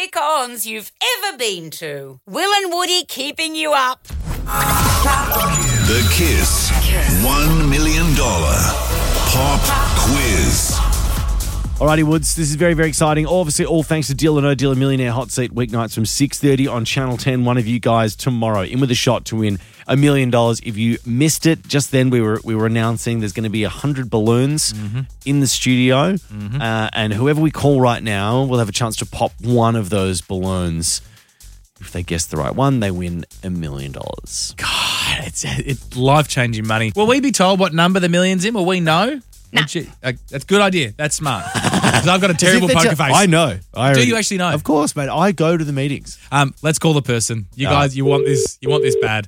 cons you've ever been to. Will and Woody keeping you up. The Kiss $1 million Pop Quiz. Alrighty, Woods, this is very, very exciting. Obviously, all thanks to Deal or No Deal, a Millionaire Hot Seat weeknights from 6:30 on Channel 10. One of you guys tomorrow in with a shot to win $1 million. If you missed it, just then we were announcing there's going to be 100 balloons in the studio, and whoever we call right now will have a chance to pop one of those balloons. If they guess the right one, they win $1 million. God, it's life-changing money. Will we be told what number the million's in? Will we know? No. That's a good idea. That's smart. Because I've got a terrible poker face. I know. Do you actually know? Of course, mate. I go to the meetings. Let's call the person. You guys, you want this bad.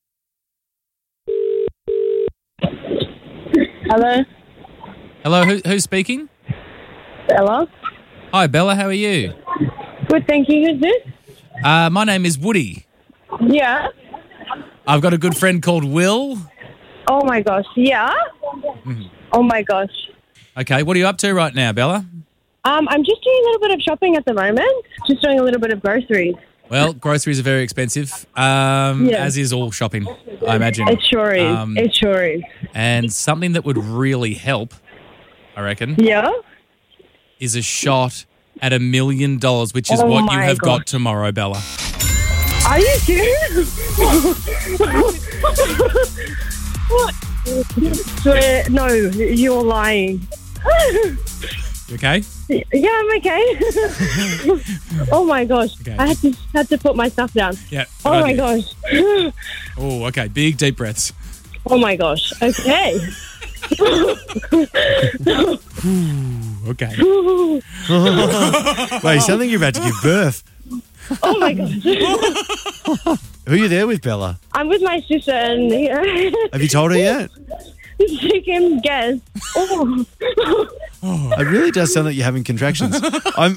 Hello? Hello, who's speaking? Bella? Hi, Bella. How are you? Good, thank you. Who's this? My name is Woody. Yeah. I've got a good friend called Will. Oh, my gosh. Yeah? Oh, my gosh. Okay, what are you up to right now, Bella? I'm just doing a little bit of shopping at the moment. Just doing a little bit of groceries. Well, groceries are very expensive, as is all shopping, I imagine. It sure is. It sure is. And something that would really help, I reckon, Yeah? is a shot at $1 million, which is what you have got tomorrow, Bella. Are you serious? What? Swear, no, you're lying. You okay? Yeah, I'm okay. Oh my gosh. Okay. I had to put my stuff down. Yeah. Oh my gosh. Oh, okay. Big, deep breaths. Oh my gosh. Okay. Okay. Wait, something you're about to give birth. Oh my gosh. Who are you there with, Bella? I'm with my sister and Have you told her yet? she can guess. Oh. It really does sound like you're having contractions. Are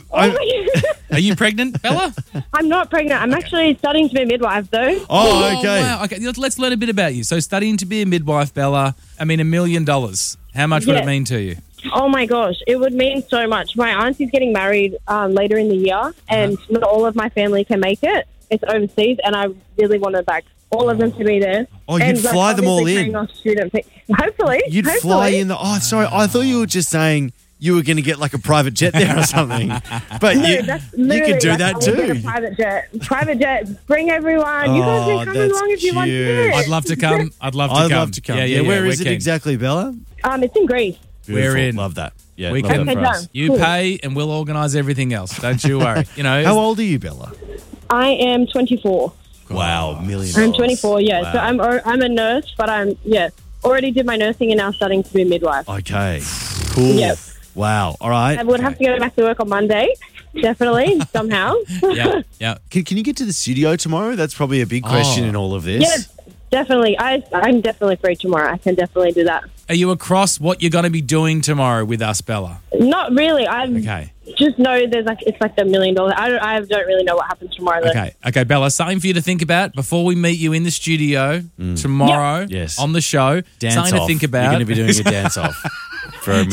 you pregnant, Bella? I'm not pregnant. I'm actually studying to be a midwife though. Oh, okay. Wow. Okay, let's learn a bit about you. So studying to be a midwife, Bella, I mean $1 million. How much would it mean to you? Oh my gosh, it would mean so much. My auntie's getting married later in the year and not all of my family can make it. It's overseas and I really want to all of them to be there. Oh, you'd And, fly them all in. Hopefully. You'd fly in the... Oh, sorry. I thought you were just saying you were going to get like a private jet there or something. But you could do that too. Private jet. Bring everyone. You guys can come along if you want to. I'd love to come. I'd love to come. Yeah, where is it exactly, Bella? It's in Greece. Beautiful. We're in. Love that. Yeah, we love can. that for us. You pay and we'll organise everything else. Don't you worry. How old are you, Bella? I am 24. Wow, $1 million. I'm 24, yeah. Wow. So I'm a nurse, but already did my nursing and now studying to be a midwife. Okay, cool. Yep. Wow, all right. I would have to go back to work on Monday, definitely, somehow. Yeah. Can you get to the studio tomorrow? That's probably a big question in all of this. Yeah, definitely. I'm definitely free tomorrow. I can definitely do that. Are you across what you're going to be doing tomorrow with us, Bella? Not really. Okay. Just know it's like the $1 million. I don't really know what happens tomorrow. Though. Okay, Bella, something for you to think about before we meet you in the studio tomorrow Yes. on the show. Dance something off. to think about. You're going to be doing a dance off for $1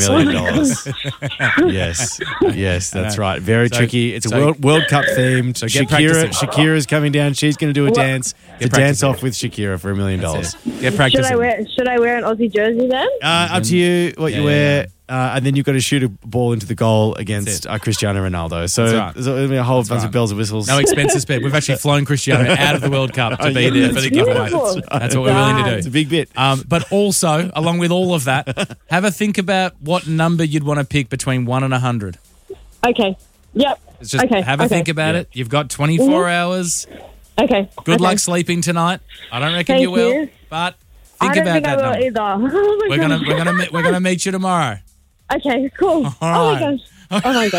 million. Yes, that's right. Very tricky. It's a World Cup themed. So get practicing. Shakira's coming down. She's going to do a dance. Get The dance practicing. off with Shakira for $1 million. Get practicing. Should I wear an Aussie jersey then? Up to you what you wear. And then you've got to shoot a ball into the goal against Cristiano Ronaldo. So there's going to be a whole bunch of bells and whistles. No expenses spared. We've actually flown Cristiano out of the World Cup to be there for the giveaway. That's what we're willing to do. It's a big bit. But also, along with all of that, have a think about what number you'd want to pick between 1 and 100. Okay. Yep. Just have a think about it. You've got 24 hours. Okay. Good luck sleeping tonight. I don't reckon Thank you will, you. but I think don't about think that I will number. either. Oh my We're gonna meet you tomorrow. Okay, cool. All Oh my right. gosh. Oh my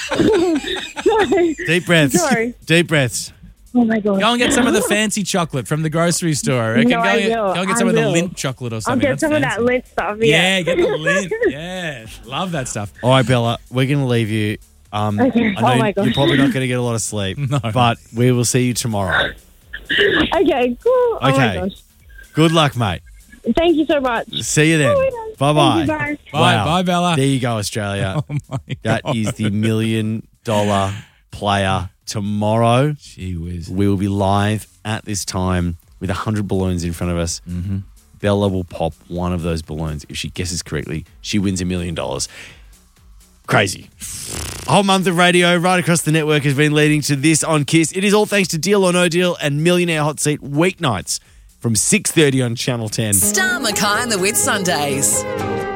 gosh. Sorry. Deep breaths. Sorry. Deep breaths. Oh my gosh. Go and get some of the fancy chocolate from the grocery store. I reckon. No, I will. Go and get I some of the will. Lindt chocolate or I'll something. get That's some of that fancy. Lindt stuff. Yeah, get the Lindt. Yeah, love that stuff. All right, Bella, we're going to leave you. Okay. I know Oh my gosh. you're probably not going to get a lot of sleep, No. but we will see you tomorrow. Okay, cool. Oh my Okay. gosh. Good luck, mate. Thank you so much. See you then. Bye-bye. Thank you, bye. Bye, Bella. There you go, Australia. Oh my That God. is the $1 million player tomorrow, Gee whiz. we will be live at this time with 100 balloons in front of us. Mm-hmm. Bella will pop one of those balloons. If she guesses correctly, she wins $1 million. Crazy. A whole month of radio right across the network has been leading to this on KISS. It is all thanks to Deal or No Deal and Millionaire Hot Seat weeknights from 6:30 on Channel 10. Star Mackay and the Whit Sundays.